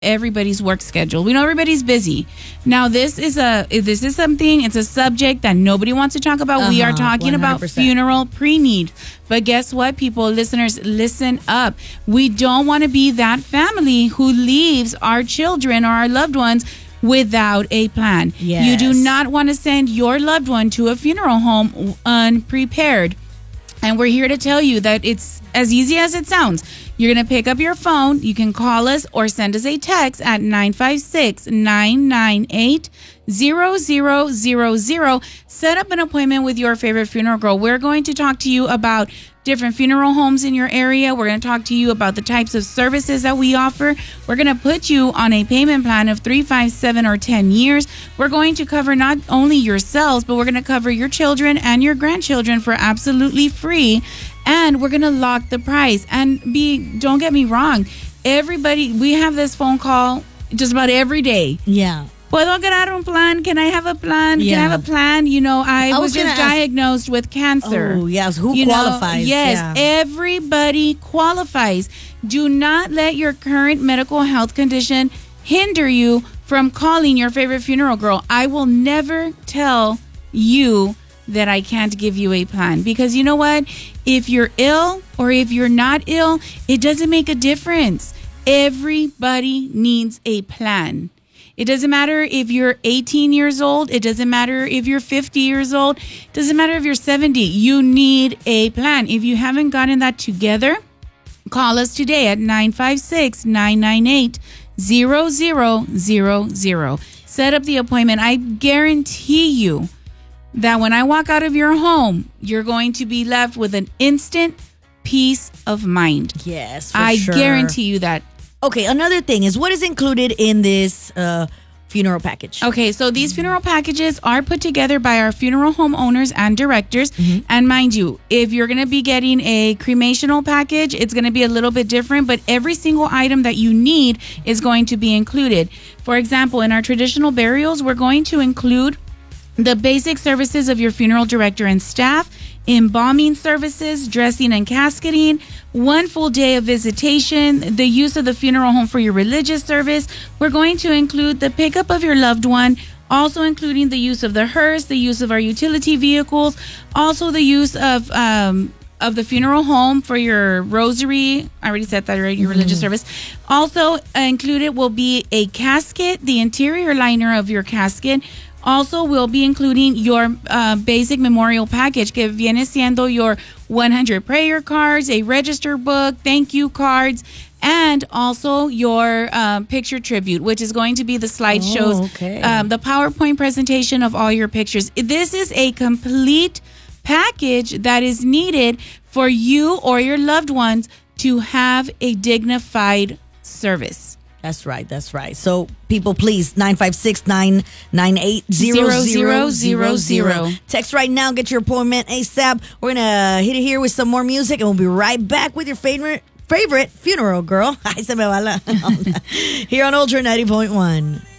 everybody's work schedule. We know everybody's busy. Now, this is something, it's a subject that nobody wants to talk about. We are talking 100%. About funeral pre-need. But guess what, people, listeners, listen up. We don't want to be that family who leaves our children or our loved ones without a plan. Yes. You do not want to send your loved one to a funeral home unprepared. And we're here to tell you that it's as easy as it sounds. You're going to pick up your phone. You can call us or send us a text at 956-998-0000. Set up an appointment with your favorite funeral girl. We're going to talk to you about different funeral homes in your area. We're going to talk to you about the types of services that we offer. We're going to put you on a payment plan of 3, 5, 7, or 10 years. We're going to cover not only yourselves, but we're going to cover your children and your grandchildren for absolutely free. And we're going to lock the price. And don't get me wrong, everybody, we have this phone call just about every day. Yeah. ¿Puedo agarrar un plan? Can I have a plan? Yeah. Can I have a plan? You know, I was just diagnosed with cancer. Oh, yes. Who qualifies? Yes, yeah. Everybody qualifies. Do not let your current medical health condition hinder you from calling your favorite funeral girl. I will never tell you that I can't give you a plan, because you know what? If you're ill or if you're not ill, it doesn't make a difference. Everybody needs a plan. It doesn't matter if you're 18 years old. It doesn't matter if you're 50 years old. It doesn't matter if you're 70. You need a plan. If you haven't gotten that together, call us today at 956-998-0000. Set up the appointment. I guarantee you that when I walk out of your home, you're going to be left with an instant peace of mind. Yes, for I sure. guarantee you that. Okay, another thing is, what is included in this funeral package? Okay, so these funeral packages are put together by our funeral home owners and directors. Mm-hmm. And mind you, if you're going to be getting a cremational package, it's going to be a little bit different, but every single item that you need is going to be included. For example, in our traditional burials, we're going to include the basic services of your funeral director and staff, embalming services, dressing and casketing, 1 full day of visitation, the use of the funeral home for your religious service. We're going to include the pickup of your loved one, also including the use of the hearse, the use of our utility vehicles, also the use of the funeral home for your rosary. I already said that, right? Your religious service. Also included will be a casket, the interior liner of your casket. Also, we'll be including your basic memorial package, que viene siendo your 100 prayer cards, a register book, thank you cards, and also your picture tribute, which is going to be the slideshows, the PowerPoint presentation of all your pictures. This is a complete package that is needed for you or your loved ones to have a dignified service. That's right. That's right. So, people, please, 956-998-0000. Text right now. Get your appointment ASAP. We're going to hit it here with some more music, and we'll be right back with your favorite funeral girl. Ay, se me va la onda. Here on Ultra 90.1.